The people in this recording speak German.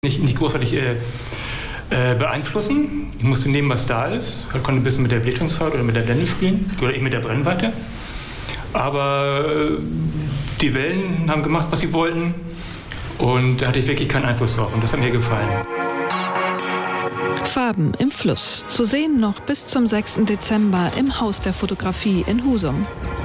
nicht großartig beeinflussen. Ich musste nehmen, was da ist. Ich konnte ein bisschen mit der Belichtungshaut oder mit der Blende spielen oder eben mit der Brennweite. Aber die Wellen haben gemacht, was sie wollten. Und da hatte ich wirklich keinen Einfluss drauf. Und das hat mir gefallen. Farben im Fluss. Zu sehen noch bis zum 6. Dezember im Haus der Fotografie in Husum.